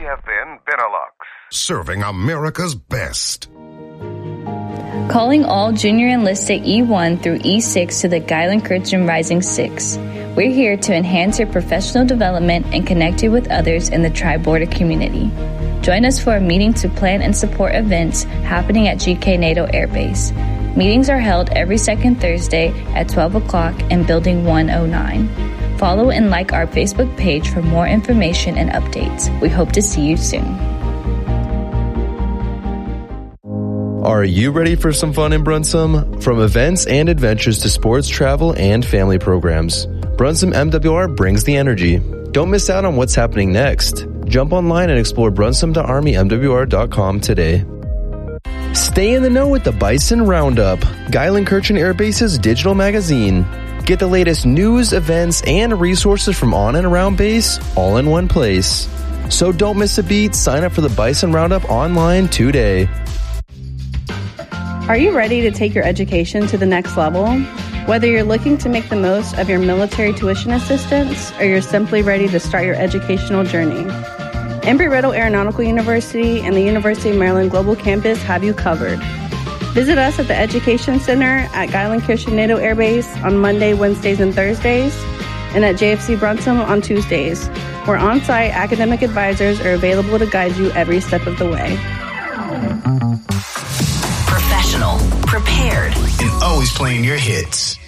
KFN Benelux. Serving America's best. Calling all junior enlisted E1 through E6 to the Geilenkirchen Rising 6. We're here to enhance your professional development and connect you with others in the tri-border community. Join us for a meeting to plan and support events happening at GK NATO Air Base. Meetings are held every second Thursday at 12 o'clock in Building 109. Follow and like our Facebook page for more information and updates. We hope to see you soon. Are you ready for some fun in Brunsum? From events and adventures to sports, travel, and family programs, Brunsum MWR brings the energy. Don't miss out on what's happening next. Jump online and explore brunsum.armymwr.com today. Stay in the know with the Bison Roundup, Geilenkirchen Air Base's digital magazine. Get the latest news, events, and resources from on and around base all in one place. So don't miss a beat. Sign up for the Bison Roundup online today. Are you ready to take your education to the next level? Whether you're looking to make the most of your military tuition assistance or you're simply ready to start your educational journey, Embry-Riddle Aeronautical University and the University of Maryland Global Campus have you covered. Visit us at the Education Center at Geilenkirchen NATO Air Base on Monday, Wednesdays, and Thursdays, and at JFC Brunsum on Tuesdays, where on-site academic advisors are available to guide you every step of the way. Professional, prepared, and always playing your hits.